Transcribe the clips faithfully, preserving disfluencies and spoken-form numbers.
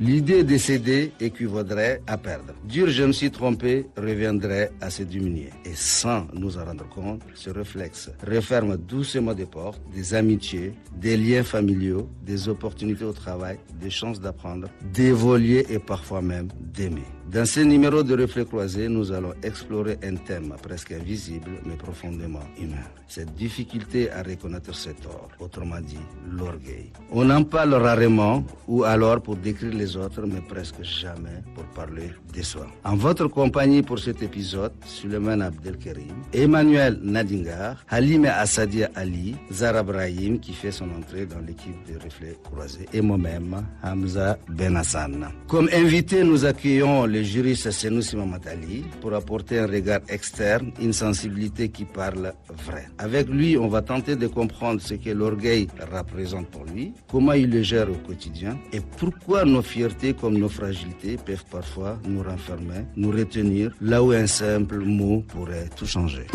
L'idée de céder équivaudrait à perdre. Dire je me suis trompé reviendrait à se diminuer. Et sans nous en rendre compte, ce réflexe referme doucement des portes, des amitiés, des liens familiaux, des opportunités au travail, des chances d'apprendre, d'évoluer et parfois même d'aimer. Dans ce numéro de Reflets Croisés, nous allons explorer un thème presque invisible mais profondément humain. Cette difficulté à reconnaître ses torts, autrement dit l'orgueil. On en parle rarement ou alors pour décrire les autres mais presque jamais pour parler de soi. En votre compagnie pour cet épisode, Suleiman Abdelkerim, Emmanuel Nadingar, Halime Assadia Ali, Zara Brahim qui fait son entrée dans l'équipe de Reflets Croisés et moi-même, Hamza Ben Hassan. Comme invité, nous accueillons le juriste Senoussi Mamadali pour apporter un regard externe, une sensibilité qui parle vrai. Avec lui, on va tenter de comprendre ce que l'orgueil représente pour lui, comment il le gère au quotidien et pourquoi nos fiertés comme nos fragilités peuvent parfois nous renfermer, nous retenir là où un simple mot pourrait tout changer.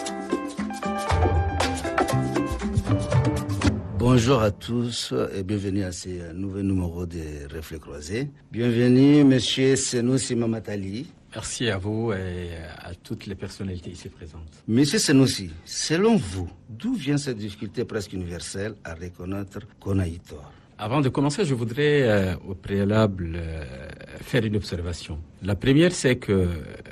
Bonjour à tous et bienvenue à ce nouveau numéro de Reflets Croisés. Bienvenue, monsieur Senoussi Mamadali. Merci à vous et à toutes les personnalités ici présentes. Monsieur Senoussi, selon vous, d'où vient cette difficulté presque universelle à reconnaître qu'on a eu tort? Avant de commencer, je voudrais euh, au préalable euh, faire une observation. La première, c'est que euh,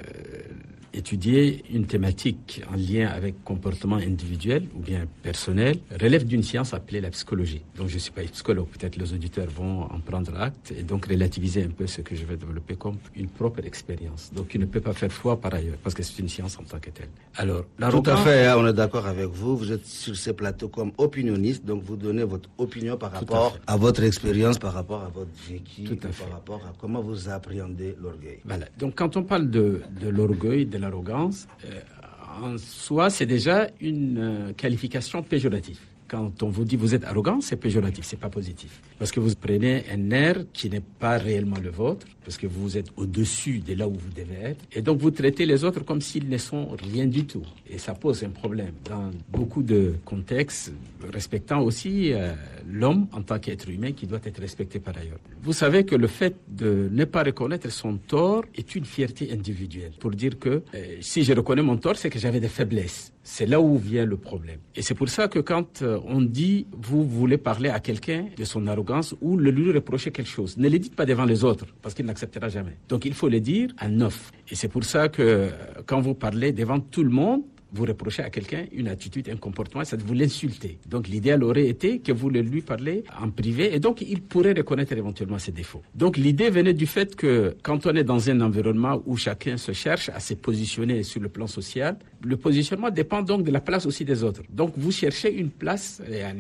étudier une thématique en lien avec comportement individuel ou bien personnel relève d'une science appelée la psychologie. Donc je ne suis pas psychologue, peut-être les auditeurs vont en prendre acte et donc relativiser un peu ce que je vais développer comme une propre expérience. Donc il ne peut pas faire foi par ailleurs parce que c'est une science en tant que telle. Alors, tout à fait, on est d'accord avec vous. Vous êtes sur ces plateaux comme opinionniste, donc vous donnez votre opinion par rapport à, à votre expérience, par rapport à votre vécu, par rapport à comment vous appréhendez l'orgueil. Voilà. Donc quand on parle de, de l'orgueil, de l'arrogance, euh, en soi, c'est déjà une euh, qualification péjorative. Quand on vous dit vous êtes arrogant, c'est péjoratif, c'est pas positif. Parce que vous prenez un air qui n'est pas réellement le vôtre, parce que vous êtes au-dessus de là où vous devez être. Et donc vous traitez les autres comme s'ils ne sont rien du tout. Et ça pose un problème dans beaucoup de contextes, respectant aussi euh, l'homme en tant qu'être humain qui doit être respecté par ailleurs. Vous savez que le fait de ne pas reconnaître son tort est une fierté individuelle. Pour dire que euh, si je reconnais mon tort, c'est que j'avais des faiblesses. C'est là où vient le problème. Et c'est pour ça que quand euh, on dit, vous voulez parler à quelqu'un de son arrogance ou le lui reprocher quelque chose, ne le dites pas devant les autres, parce qu'il n'acceptera jamais. Donc il faut le dire à neuf. Et c'est pour ça que euh, quand vous parlez devant tout le monde, vous reprochez à quelqu'un une attitude, un comportement, ça vous l'insulter. Donc l'idéal aurait été que vous le lui parlez en privé et donc il pourrait reconnaître éventuellement ses défauts. Donc l'idée venait du fait que quand on est dans un environnement où chacun se cherche à se positionner sur le plan social, le positionnement dépend donc de la place aussi des autres. Donc vous cherchez une place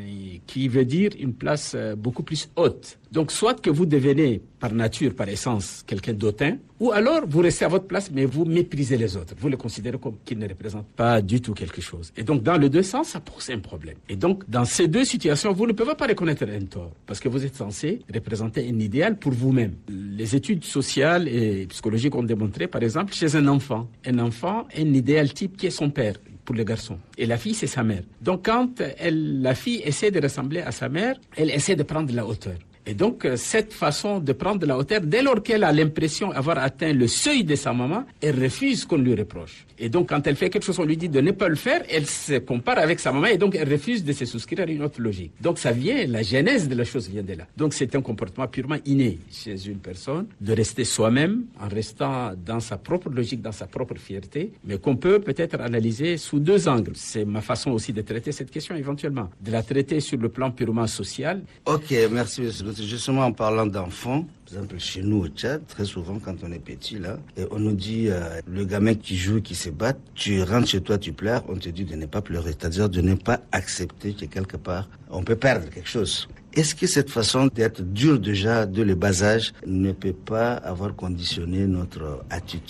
qui veut dire une place beaucoup plus haute. Donc soit que vous devenez par nature, par essence, quelqu'un d'autant, ou alors vous restez à votre place mais vous méprisez les autres. Vous les considérez comme qu'ils ne représentent pas du tout quelque chose. Et donc dans les deux sens, ça pose un problème. Et donc dans ces deux situations, vous ne pouvez pas reconnaître un tort parce que vous êtes censé représenter un idéal pour vous-même. Les études sociales et psychologiques ont démontré, par exemple, chez un enfant, un enfant a un idéal type qui est son père. Pour le garçon. Et la fille, c'est sa mère. Donc, quand elle, la fille essaie de ressembler à sa mère, elle essaie de prendre de la hauteur. Et donc, cette façon de prendre de la hauteur, dès lors qu'elle a l'impression d'avoir atteint le seuil de sa maman, elle refuse qu'on lui reproche. Et donc, quand elle fait quelque chose, on lui dit de ne pas le faire, elle se compare avec sa maman et donc elle refuse de se souscrire à une autre logique. Donc, ça vient, la genèse de la chose vient de là. Donc, c'est un comportement purement inné chez une personne, de rester soi-même, en restant dans sa propre logique, dans sa propre fierté, mais qu'on peut peut-être analyser sous deux angles. C'est ma façon aussi de traiter cette question éventuellement. De la traiter sur le plan purement social. Ok, merci, monsieur. Justement, en parlant d'enfants, par exemple, chez nous au Tchad, très souvent, quand on est petit, là, et on nous dit, euh, le gamin qui joue, qui se bat, tu rentres chez toi, tu pleures, on te dit de ne pas pleurer. C'est-à-dire de ne pas accepter que quelque part, on peut perdre quelque chose. Est-ce que cette façon d'être dur déjà dès le bas âge ne peut pas avoir conditionné notre attitude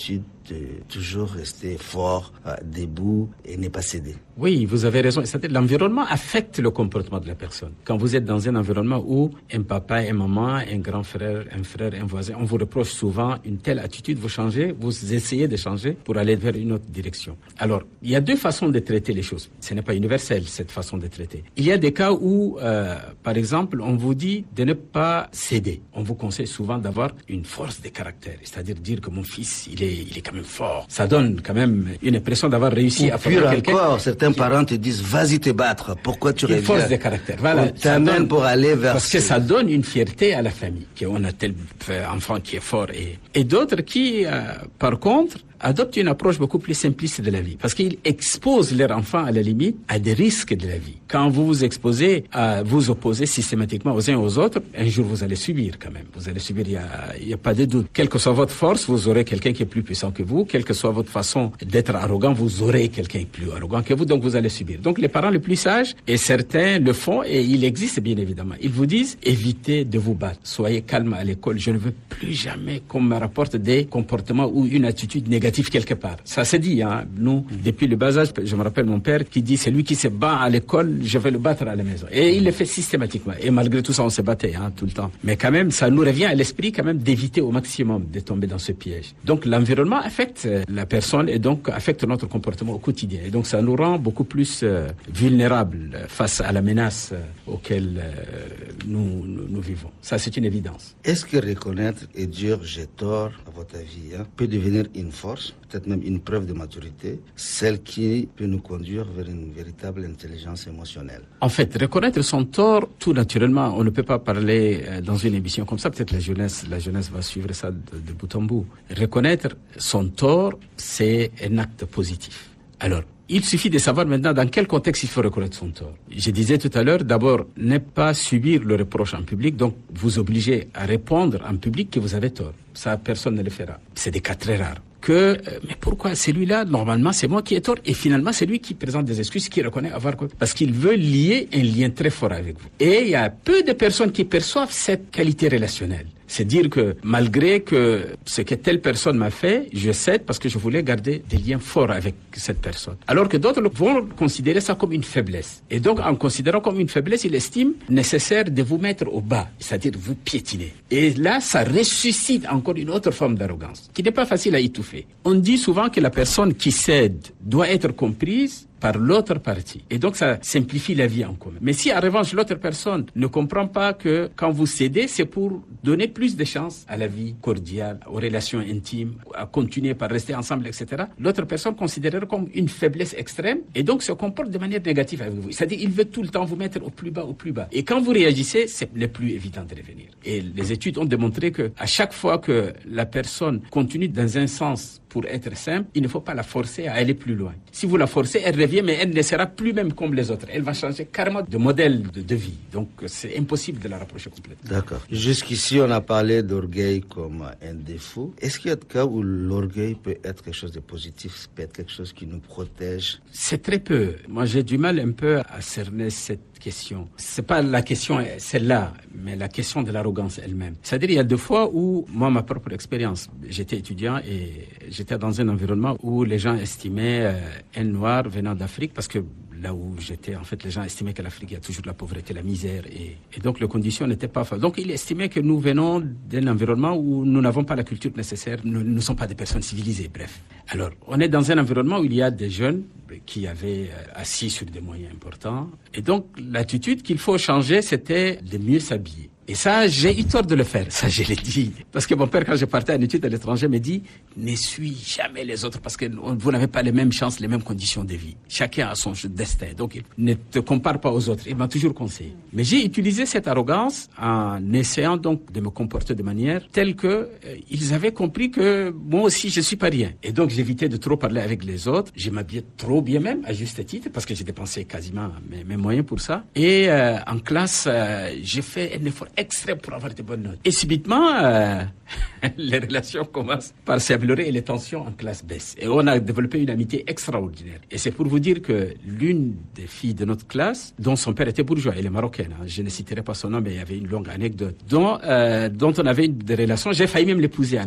de toujours rester fort, euh, debout et ne pas céder. Oui, vous avez raison. C'est-à-dire, l'environnement affecte le comportement de la personne. Quand vous êtes dans un environnement où un papa, une maman, un grand frère, un frère, un voisin, on vous reproche souvent une telle attitude, vous changez, vous essayez de changer pour aller vers une autre direction. Alors, il y a deux façons de traiter les choses. Ce n'est pas universel, cette façon de traiter. Il y a des cas où, euh, par exemple, on vous dit de ne pas céder. On vous conseille souvent d'avoir une force de caractère. C'est-à-dire dire que mon fils, il est, il est quand même fort. Ça donne quand même une impression d'avoir réussi ou à faire quelqu'un. Encore, certains parents te disent, vas-y te battre. Pourquoi tu reviens? Une force de caractère. Voilà. On t'amène pour aller vers... Parce que ça donne une fierté à la famille, qu'on a tel enfant qui est fort. Et, et d'autres qui, euh, par contre, adoptent une approche beaucoup plus simpliste de la vie. Parce qu'ils exposent leur enfant, à la limite, à des risques de la vie. Quand vous vous exposez à vous opposer systématiquement aux uns et aux autres, un jour vous allez subir quand même. Vous allez subir, il n'y a, il y a pas de doute. Quelle que soit votre force, vous aurez quelqu'un qui est plus puissant que vous. Quelle que soit votre façon d'être arrogant, vous aurez quelqu'un plus arrogant que vous. Donc vous allez subir. Donc les parents les plus sages, et certains le font, et il existe bien évidemment. Ils vous disent, évitez de vous battre. Soyez calme à l'école. Je ne veux plus jamais qu'on me rapporte des comportements ou une attitude négative quelque part. Ça se dit, hein. Nous, depuis le bas âge, je me rappelle mon père qui dit, c'est lui qui se bat à l'école, je vais le battre à la maison. Et il le fait systématiquement. Et malgré tout ça, on se battait, hein, tout le temps. Mais quand même, ça nous revient à l'esprit quand même d'éviter au maximum de tomber dans ce piège. Donc l'environnement affecte la personne et donc affecte notre comportement au quotidien. Et donc ça nous rend beaucoup plus euh, vulnérables face à la menace euh, auquel euh, nous, nous, nous vivons. Ça, c'est une évidence. Est-ce que reconnaître et dire j'ai tort, à votre avis, hein, peut devenir une force, peut-être même une preuve de maturité, celle qui peut nous conduire vers une véritable intelligence émotionnelle? En fait, reconnaître son tort, tout naturellement, on ne peut pas parler euh, dans une émission comme ça. Peut-être la jeunesse, la jeunesse va suivre ça de, de bout en bout. Reconnaître son tort, c'est un acte positif. Alors, il suffit de savoir maintenant dans quel contexte il faut reconnaître son tort. Je disais tout à l'heure, d'abord, ne pas subir le reproche en public, donc vous obligez à répondre en public que vous avez tort. Ça, personne ne le fera. C'est des cas très rares. Que, euh, mais pourquoi celui-là, normalement, c'est moi qui ai tort, et finalement, c'est lui qui présente des excuses, qui reconnaît avoir quoi. Parce qu'il veut lier un lien très fort avec vous. Et il y a peu de personnes qui perçoivent cette qualité relationnelle. C'est dire que malgré que ce que telle personne m'a fait, je cède parce que je voulais garder des liens forts avec cette personne. Alors que d'autres vont considérer ça comme une faiblesse. Et donc, en considérant comme une faiblesse, ils estiment nécessaire de vous mettre au bas, c'est-à-dire de vous piétiner. Et là, ça ressuscite encore une autre forme d'arrogance, qui n'est pas facile à étouffer. On dit souvent que la personne qui cède doit être comprise par l'autre partie. Et donc, ça simplifie la vie en commun. Mais si, en revanche, l'autre personne ne comprend pas que quand vous cédez, c'est pour donner plus de chance à la vie cordiale, aux relations intimes, à continuer par rester ensemble, et cetera, l'autre personne considérera comme une faiblesse extrême et donc se comporte de manière négative avec vous. C'est-à-dire, il veut tout le temps vous mettre au plus bas, au plus bas. Et quand vous réagissez, c'est le plus évident de revenir. Et les études ont démontré que à chaque fois que la personne continue dans un sens pour être simple, il ne faut pas la forcer à aller plus loin. Si vous la forcez, elle revient, mais elle ne sera plus même comme les autres. Elle va changer carrément de modèle de, de vie. Donc, c'est impossible de la rapprocher complètement. D'accord. Jusqu'ici, on a parlé d'orgueil comme un défaut. Est-ce qu'il y a des cas où l'orgueil peut être quelque chose de positif, peut être quelque chose qui nous protège? C'est très peu. Moi, j'ai du mal un peu à cerner cette question. C'est pas la question celle-là, mais la question de l'arrogance elle-même. C'est-à-dire, il y a deux fois où, moi, ma propre expérience, j'étais étudiant et j'étais dans un environnement où les gens estimaient euh, un noir venant d'Afrique, parce que là où j'étais, en fait, les gens estimaient qu'à l'Afrique, il y a toujours la pauvreté, la misère, et, et donc les conditions n'étaient pas favorables. Donc, ils estimaient que nous venons d'un environnement où nous n'avons pas la culture nécessaire, nous ne sommes pas des personnes civilisées, bref. Alors, on est dans un environnement où il y a des jeunes qui avaient euh, assis sur des moyens importants, et donc l'attitude qu'il faut changer, c'était de mieux s'habiller. Et ça, j'ai eu tort de le faire. Ça, je l'ai dit. Parce que mon père, quand je partais en études à l'étranger, me dit, ne suis jamais les autres parce que vous n'avez pas les mêmes chances, les mêmes conditions de vie. Chacun a son destin. Donc, ne te compare pas aux autres. Il m'a toujours conseillé. Mais j'ai utilisé cette arrogance en essayant donc de me comporter de manière telle que euh, ils avaient compris que moi aussi, je suis pas rien. Et donc, j'évitais de trop parler avec les autres. Je m'habillais trop bien même, à juste titre, parce que j'ai dépensé quasiment mes, mes moyens pour ça. Et euh, en classe, euh, j'ai fait un effort extrême pour avoir de bonnes notes. Et subitement, euh, les relations commencent par s'améliorer et les tensions en classe baissent. Et on a développé une amitié extraordinaire. Et c'est pour vous dire que l'une des filles de notre classe, dont son père était bourgeois, elle est marocaine, hein, je ne citerai pas son nom, mais il y avait une longue anecdote, dont, euh, dont on avait une, des relations, j'ai failli même l'épouser à la fin.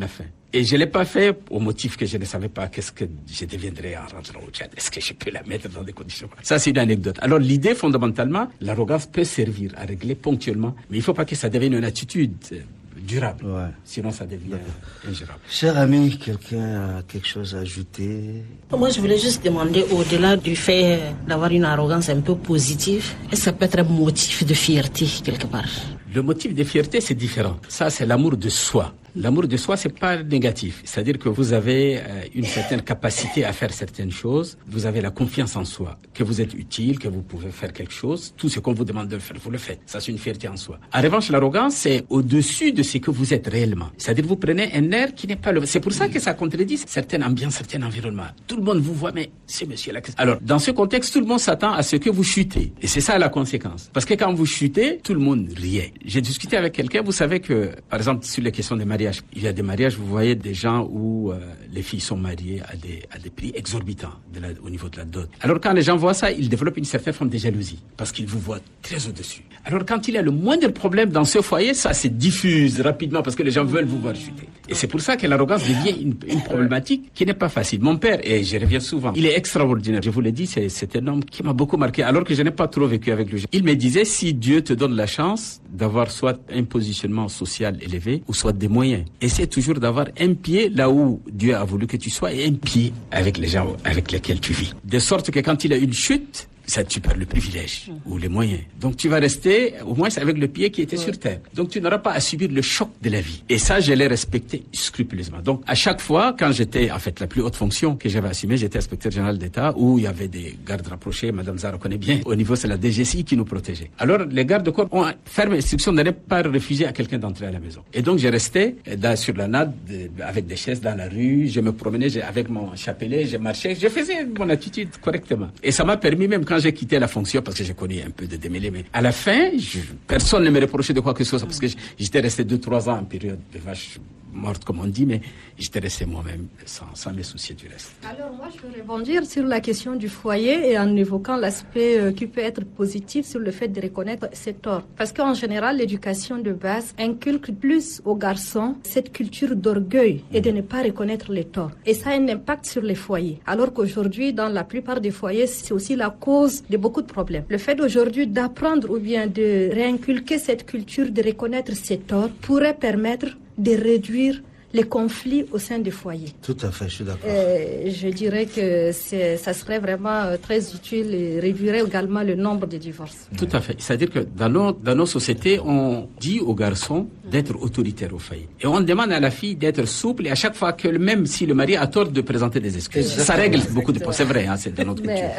Et je l'ai pas fait au motif que je ne savais pas qu'est-ce que je deviendrais en rentrant au Tchad. Est-ce que je peux la mettre dans des conditions? Ça, c'est une anecdote. Alors, l'idée, fondamentalement, l'arrogance peut servir à régler ponctuellement, mais il faut pas que ça devienne une attitude durable. Ouais. Sinon, ça devient ingérable. Cher ami, quelqu'un a quelque chose à ajouter? Moi, je voulais juste demander, au-delà du fait d'avoir une arrogance un peu positive, est-ce que ça peut être un motif de fierté quelque part? Le motif de fierté, c'est différent. Ça, c'est l'amour de soi. L'amour de soi, c'est pas négatif. C'est-à-dire que vous avez euh, une certaine capacité à faire certaines choses. Vous avez la confiance en soi, que vous êtes utile, que vous pouvez faire quelque chose. Tout ce qu'on vous demande de faire, vous le faites. Ça, c'est une fierté en soi. En revanche, l'arrogance, c'est au-dessus de ce que vous êtes réellement. C'est-à-dire vous prenez un air qui n'est pas le... C'est pour ça que ça contredit certaines ambiances, certains environnements. Tout le monde vous voit, mais c'est monsieur là. Alors, dans ce contexte, tout le monde s'attend à ce que vous chutez. Et c'est ça la conséquence. Parce que quand vous chutez, tout le monde riait. J'ai discuté avec quelqu'un, vous savez que, par exemple, sur les questions des mariages, il y a des mariages, vous voyez des gens où euh, les filles sont mariées à des, à des prix exorbitants de la, au niveau de la dot. Alors quand les gens voient ça, ils développent une certaine forme de jalousie parce qu'ils vous voient très au-dessus. Alors quand il y a le moindre problème dans ce foyer, ça se diffuse rapidement parce que les gens veulent vous voir chuter. Et c'est pour ça que l'arrogance devient une, une problématique qui n'est pas facile. Mon père, et j'y reviens souvent, il est extraordinaire. Je vous l'ai dit, c'est, c'est un homme qui m'a beaucoup marqué alors que je n'ai pas trop vécu avec lui. Il me disait, si Dieu te donne la chance d'avoir soit un positionnement social élevé ou soit des moyens, essaie toujours d'avoir un pied là où Dieu a voulu que tu sois et un pied avec les gens avec lesquels tu vis. De sorte que quand il a une chute, ça, tu perds le privilège ou les moyens. Donc, tu vas rester au moins avec le pied qui était ouais. sur terre. Donc, tu n'auras pas à subir le choc de la vie. Et ça, je l'ai respecté scrupuleusement. Donc, à chaque fois, quand j'étais, en fait, la plus haute fonction que j'avais assumée, j'étais inspecteur général d'État où il y avait des gardes rapprochés. Madame Zara connaît bien. Au niveau, c'est la D G C I qui nous protégeait. Alors, les gardes-corps ont ferme instruction de ne pas refuser à quelqu'un d'entrer à la maison. Et donc, je restais dans, sur la natte de, avec des chaises dans la rue. Je me promenais j'ai, avec mon chapelet, je marchais. Je faisais mon attitude correctement. Et ça m'a permis, même quand j'ai quitté la fonction, parce que j'ai connu un peu de démêlés, mais à la fin, je, personne ne me reprochait de quoi que ce soit, parce que j'étais resté deux, trois ans en période de vache morte, comme on dit, mais j'étais resté moi-même sans, sans me soucier du reste. Alors moi, je vais rebondir sur la question du foyer et en évoquant l'aspect euh, qui peut être positif sur le fait de reconnaître ses torts. Parce qu'en général, l'éducation de base inculque plus aux garçons cette culture d'orgueil et de ne pas reconnaître les torts. Et ça a un impact sur les foyers. Alors qu'aujourd'hui, dans la plupart des foyers, c'est aussi la cause de beaucoup de problèmes. Le fait d'aujourd'hui d'apprendre ou bien de réinculquer cette culture de reconnaître ses torts pourrait permettre de réduire les conflits au sein des foyers. Tout à fait, je suis d'accord. Euh, je dirais que c'est, ça serait vraiment très utile et réduirait également le nombre de divorces. Tout à fait. C'est-à-dire que dans nos, dans nos sociétés, on dit aux garçons d'être autoritaires au foyer. Et on demande à la fille d'être souple et à chaque fois que, même si le mari a tort, de présenter des excuses. Exactement. Ça règle beaucoup de problèmes. C'est vrai, hein, c'est de notre culture.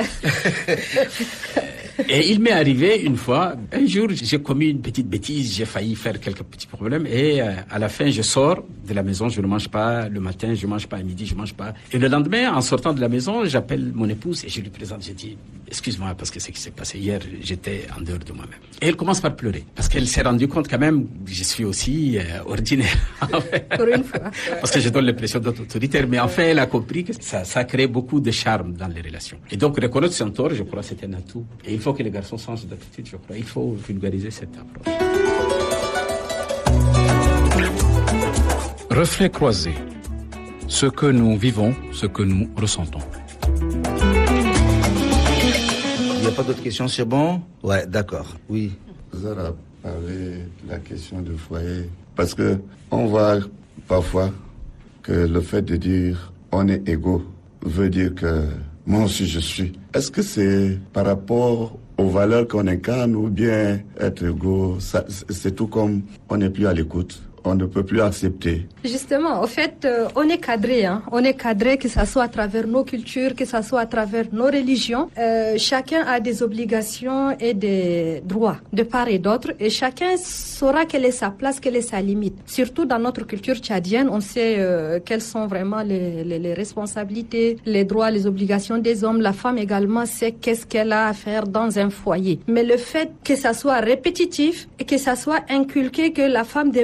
Et il m'est arrivé une fois, un jour, j'ai commis une petite bêtise, j'ai failli faire quelques petits problèmes et euh, à la fin, je sors de la maison, je ne mange pas le matin, je ne mange pas à midi, je ne mange pas. Et le lendemain, en sortant de la maison, j'appelle mon épouse et je lui présente, j'ai dit, excuse-moi parce que ce qui s'est passé hier, j'étais en dehors de moi-même. Et elle commence par pleurer parce qu'elle s'est rendue compte quand même, je suis aussi euh, ordinaire. Pour une fois. Parce que je donne l'impression d'être autoritaire, mais enfin, elle a compris que ça, ça crée beaucoup de charme dans les relations. Et donc, reconnaître son tort, je crois, c'est un atout. Et il faut que les garçons changent d'attitude, je crois. Il faut vulgariser cette approche. Reflets croisés. Ce que nous vivons, ce que nous ressentons. Il n'y a pas d'autres questions, c'est bon? Ouais, d'accord, oui. Zara a parlé de la question du foyer. Parce que on voit parfois que le fait de dire on est égaux veut dire que moi aussi je suis. Est-ce que c'est par rapport aux valeurs qu'on incarne ou bien être égaux, ça, c'est tout comme on n'est plus à l'écoute? On ne peut plus accepter. Justement, au fait, euh, on est cadré, hein. On est cadré, que ça soit à travers nos cultures, que ça soit à travers nos religions. Euh, chacun a des obligations et des droits de part et d'autre, et chacun saura quelle est sa place, quelle est sa limite. Surtout dans notre culture tchadienne, on sait euh, quelles sont vraiment les, les, les responsabilités, les droits, les obligations des hommes. La femme également sait qu'est-ce qu'elle a à faire dans un foyer. Mais le fait que ça soit répétitif et que ça soit inculqué que la femme devrait systématiquement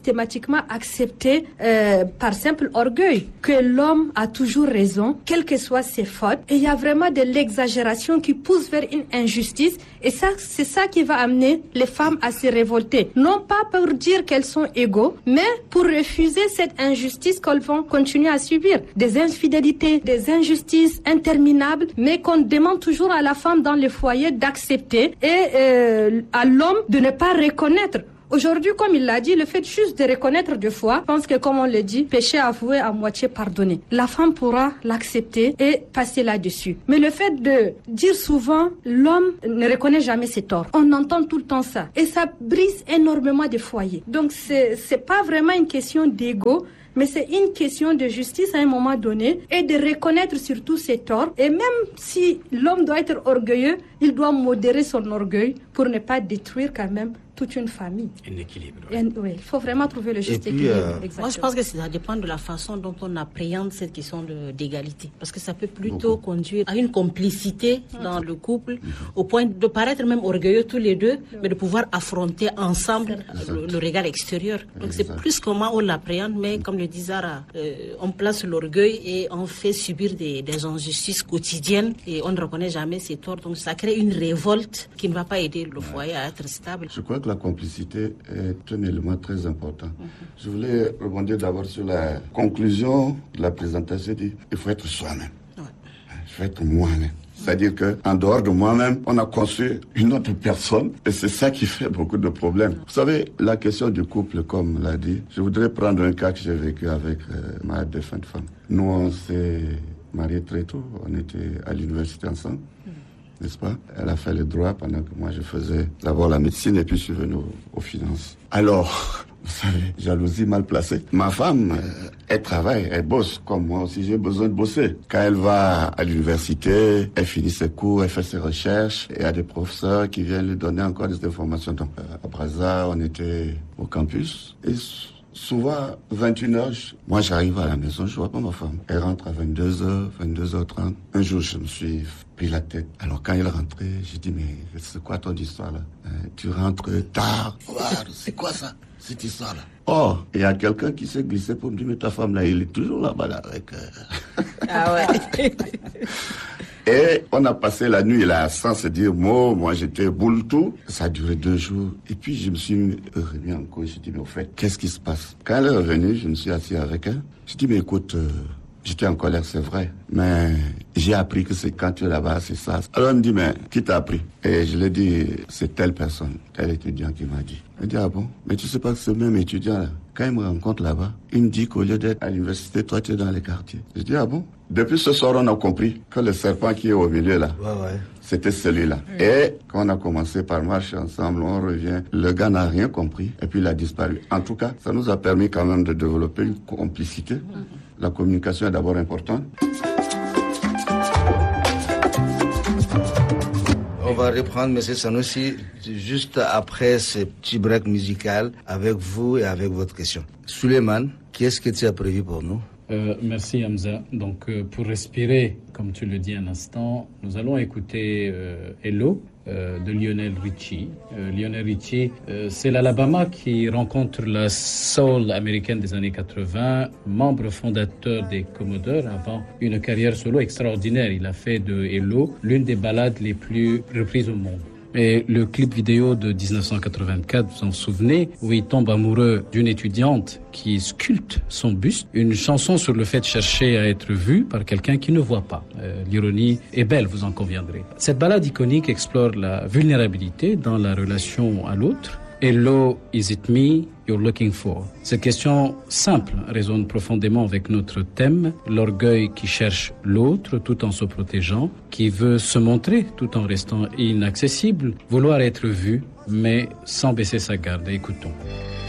systématiquement accepter euh, par simple orgueil que l'homme a toujours raison, quelles que soient ses fautes. Et il y a vraiment de l'exagération qui pousse vers une injustice. Et ça, c'est ça qui va amener les femmes à se révolter. Non pas pour dire qu'elles sont égaux, mais pour refuser cette injustice qu'elles vont continuer à subir. Des infidélités, des injustices interminables, mais qu'on demande toujours à la femme dans le foyer d'accepter et euh, à l'homme de ne pas reconnaître. Aujourd'hui, comme il l'a dit, le fait juste de reconnaître deux fois, je pense que comme on le dit, péché avoué à moitié pardonné. La femme pourra l'accepter et passer là-dessus. Mais le fait de dire souvent, l'homme ne reconnaît jamais ses torts. On entend tout le temps ça. Et ça brise énormément de foyers. Donc c'est, c'est pas vraiment une question d'ego, mais c'est une question de justice à un moment donné et de reconnaître surtout ses torts. Et même si l'homme doit être orgueilleux, il doit modérer son orgueil pour ne pas détruire quand même toute une famille. Un équilibre. Et, oui, il faut vraiment trouver le juste puis, équilibre. Euh... Moi, je pense que ça dépend de la façon dont on appréhende cette question de, d'égalité. Parce que ça peut plutôt Beaucoup. conduire à une complicité dans le couple, au point de paraître même orgueilleux tous les deux, mais de pouvoir affronter ensemble le, le regard extérieur. Donc c'est plus comment on l'appréhende, mais comme le dit Zara, euh, on place l'orgueil et on fait subir des, des injustices quotidiennes et on ne reconnaît jamais ses torts. Donc ça crée une révolte qui ne va pas aider le foyer à être stable. Je crois que la complicité est un élément très important. Mm-hmm. Je voulais rebondir d'abord sur la conclusion de la présentation. Dit, il faut être soi-même. Ouais. Il faut être moi-même. C'est-à-dire qu'en dehors de moi-même, on a construit une autre personne et c'est ça qui fait beaucoup de problèmes. Vous savez, la question du couple, comme l'a dit, je voudrais prendre un cas que j'ai vécu avec euh, ma défunte femme. Nous, on s'est mariés très tôt, on était à l'université ensemble. N'est-ce pas? Elle a fait le droit pendant que moi je faisais d'abord la médecine et puis je suis venu aux, aux finances. Alors, vous savez, jalousie mal placée. Ma femme, euh, elle travaille, elle bosse comme moi aussi, j'ai besoin de bosser. Quand elle va à l'université, elle finit ses cours, elle fait ses recherches, et il y a des professeurs qui viennent lui donner encore des informations. Donc, euh, à Brazza, on était au campus et souvent, vingt et une heures, moi j'arrive à la maison, je vois pas ma femme. Elle rentre à vingt-deux heures, vingt-deux heures trente. Un jour, je me suis pris la tête. Alors quand elle rentrait, j'ai dit, mais c'est quoi ton histoire là? euh, Tu rentres tard. Oh, c'est quoi ça, cette histoire là? Oh, il y a quelqu'un qui s'est glissé pour me dire, mais ta femme là, il est toujours là-bas là avec... Euh... Ah ouais. Et on a passé la nuit là sans se dire mot. Moi j'étais boule tout. Ça a duré deux jours. Et puis je me suis remis en cause. J'ai dit mais au fait, qu'est-ce qui se passe? Quand elle est revenue, je me suis assis avec elle. J'ai dit mais écoute, euh, j'étais en colère, c'est vrai. Mais j'ai appris que c'est quand tu es là-bas, c'est ça. Alors elle me dit mais qui t'a appris? Et je lui ai dit c'est telle personne, tel étudiant qui m'a dit. Elle dit ah bon? Mais tu sais pas que ce même étudiant là, quand il me rencontre là-bas, il me dit qu'au lieu d'être à l'université, toi tu es dans les quartiers. Je dis ah bon? Depuis ce soir, on a compris que le serpent qui est au milieu là, ouais, ouais. c'était celui-là. Mmh. Et quand on a commencé par marcher ensemble, on revient. Le gars n'a rien compris et puis il a disparu. En tout cas, ça nous a permis quand même de développer une complicité. Mmh. La communication est d'abord importante. On va reprendre, M. Sanoussi, juste après ce petit break musical, avec vous et avec votre question. Suleiman, qu'est-ce que tu as prévu pour nous? Euh, merci Hamza. Donc euh, pour respirer, comme tu le dis un instant, nous allons écouter euh, Hello euh, de Lionel Richie. Euh, Lionel Richie, euh, c'est l'Alabama qui rencontre la soul américaine des années quatre-vingts, membre fondateur des Commodores avant une carrière solo extraordinaire. Il a fait de Hello l'une des ballades les plus reprises au monde. Et le clip vidéo de dix-neuf cent quatre-vingt-quatre, vous en souvenez, où il tombe amoureux d'une étudiante qui sculpte son buste, une chanson sur le fait de chercher à être vu par quelqu'un qui ne voit pas. Euh, l'ironie est belle, vous en conviendrez. Cette ballade iconique explore la vulnérabilité dans la relation à l'autre. Hello, is it me you're looking for? Cette question simple résonne profondément avec notre thème, l'orgueil qui cherche l'autre tout en se protégeant, qui veut se montrer tout en restant inaccessible, vouloir être vu mais sans baisser sa garde. Écoutons.